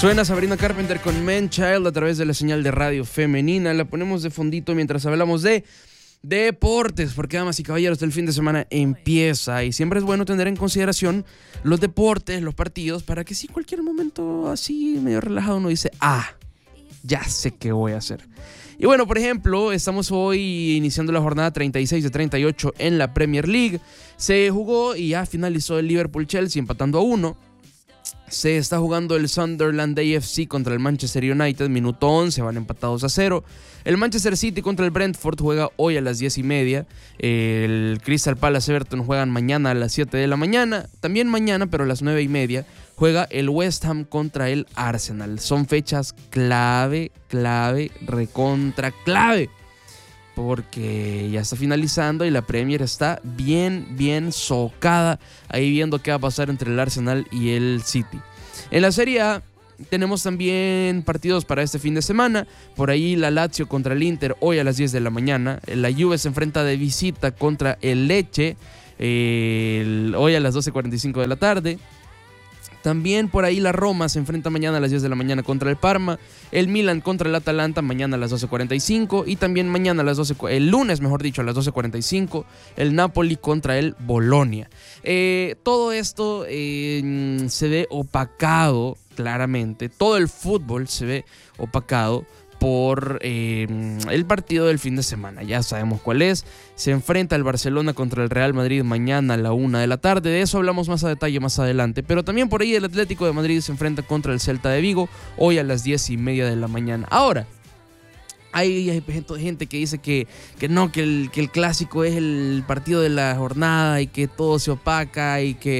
Suena Sabrina Carpenter con Man Child a través de la señal de radio femenina. La ponemos de fondito mientras hablamos de deportes, porque damas y caballeros, el fin de semana empieza y siempre es bueno tener en consideración los deportes, los partidos, para que si cualquier momento así medio relajado uno dice, ya sé qué voy a hacer. Y bueno, por ejemplo, estamos hoy iniciando la jornada 36 de 38 en la Premier League. Se jugó y ya finalizó el Liverpool-Chelsea empatando a 1. Se está jugando el Sunderland AFC contra el Manchester United, minuto 11, van empatados a 0. El Manchester City contra el Brentford juega hoy a las 10:30. El Crystal Palace Everton juegan mañana a las 7 de la mañana. También mañana, pero a las 9:30, juega el West Ham contra el Arsenal. Son fechas clave, recontra clave, porque ya está finalizando y la Premier está bien socada, ahí viendo qué va a pasar entre el Arsenal y el City. En la Serie A tenemos también partidos para este fin de semana. Por ahí la Lazio contra el Inter hoy a las 10 de la mañana. La Juve se enfrenta de visita contra el Lecce hoy a las 12:45 de la tarde. También por ahí la Roma se enfrenta mañana a las 10 de la mañana contra el Parma. El Milan contra el Atalanta mañana a las 12:45. Y también mañana a las el lunes, mejor dicho, a las 12:45, el Napoli contra el Bolonia. Todo esto se ve opacado claramente. Todo el fútbol se ve opacado por el partido del fin de semana. Ya sabemos cuál es. Se enfrenta el Barcelona contra el Real Madrid mañana a la 1 de la tarde. De eso hablamos más a detalle más adelante. Pero también por ahí el Atlético de Madrid se enfrenta contra el Celta de Vigo hoy a las 10:30 de la mañana. Ahora, hay gente que dice que no, que el clásico es el partido de la jornada y que todo se opaca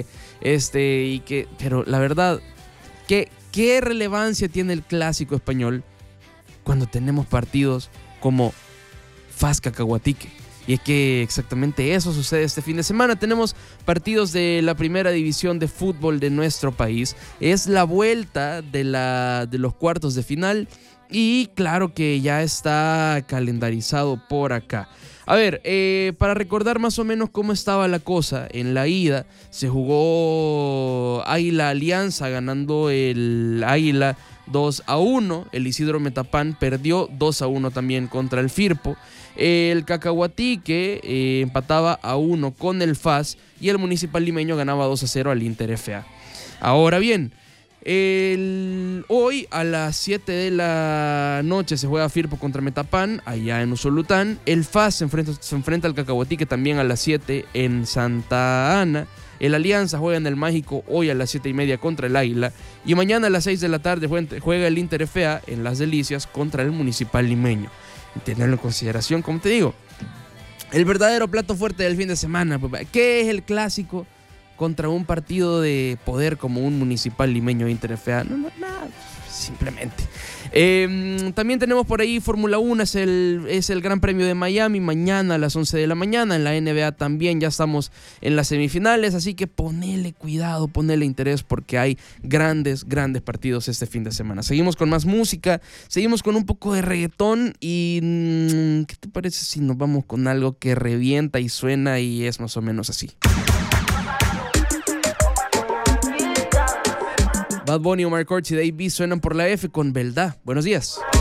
pero la verdad, ¿qué relevancia tiene el clásico español cuando tenemos partidos como FAS Cacahuatique? Y es que exactamente eso sucede este fin de semana. Tenemos partidos de la primera división de fútbol de nuestro país. Es la vuelta de los cuartos de final y claro que ya está calendarizado por acá. A ver, para recordar más o menos cómo estaba la cosa, en la ida se jugó Águila Alianza ganando el Águila 2-1. El Isidro Metapán perdió 2-1 también contra el Firpo. El Cacahuatique empataba a 1 con el FAS y el Municipal Limeño ganaba 2-0 al Inter FA. Ahora bien, hoy a las 7 de la noche se juega Firpo contra Metapán allá en Usolután. El FAS se enfrenta al Cacahuatique también a las 7 en Santa Ana. El Alianza juega en el Mágico hoy a las 7:30 contra el Águila. Y mañana a las 6 de la tarde juega el Inter FA en Las Delicias contra el Municipal Limeño. Tenerlo en consideración, como te digo, el verdadero plato fuerte del fin de semana. ¿Qué es el clásico contra un partido de poder como un Municipal Limeño Inter FA? No, nada, simplemente. También tenemos por ahí Fórmula 1, es el Gran Premio de Miami, mañana a las 11 de la mañana. En la NBA también ya estamos en las semifinales, así que ponele cuidado, ponele interés, porque hay grandes partidos este fin de semana. Seguimos con más música, seguimos con un poco de reggaetón y ¿qué te parece si nos vamos con algo que revienta y suena y es más o menos así? Bad Bunny, Omar Courtz y Dave B suenan por la F con Belda. Buenos días.